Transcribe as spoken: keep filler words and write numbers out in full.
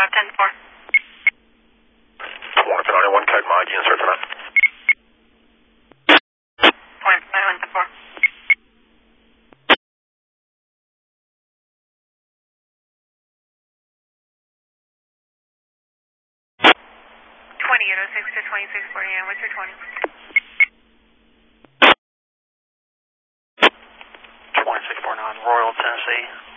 five ten four. twenty-five ninety-one, code my unit, sir, tonight. twenty-five ninety-one ten four. twenty-eight oh six to twenty-six forty-nine, what's your twenty? twenty-six forty-nine, Royal, Tennessee.